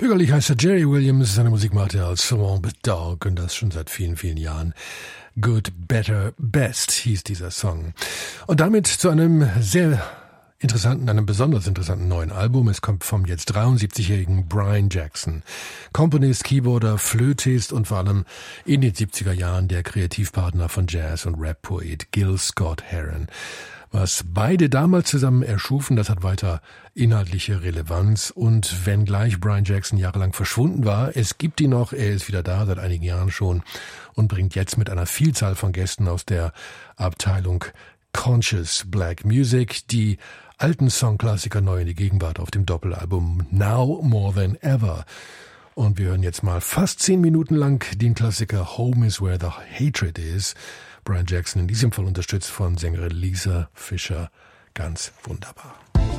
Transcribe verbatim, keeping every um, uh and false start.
Bürgerlich heißt er Jerry Williams, seine Musik macht er als Swamp Dog und das schon seit vielen, vielen Jahren. Good, Better, Best hieß dieser Song. Und damit zu einem sehr interessanten, einem besonders interessanten neuen Album. Es kommt vom jetzt dreiundsiebzigjährigen Brian Jackson. Komponist, Keyboarder, Flötist und vor allem in den siebziger Jahren der Kreativpartner von Jazz- und Rap-Poet Gil Scott-Heron. Was beide damals zusammen erschufen, das hat weiter inhaltliche Relevanz. Und wenngleich Brian Jackson jahrelang verschwunden war, es gibt ihn noch, er ist wieder da, seit einigen Jahren schon, und bringt jetzt mit einer Vielzahl von Gästen aus der Abteilung Conscious Black Music die alten Songklassiker neu in die Gegenwart auf dem Doppelalbum Now More Than Ever. Und wir hören jetzt mal fast zehn Minuten lang den Klassiker Home is Where the Hatred Is. Brian Jackson in diesem Fall unterstützt von Sängerin Lisa Fischer. Ganz wunderbar.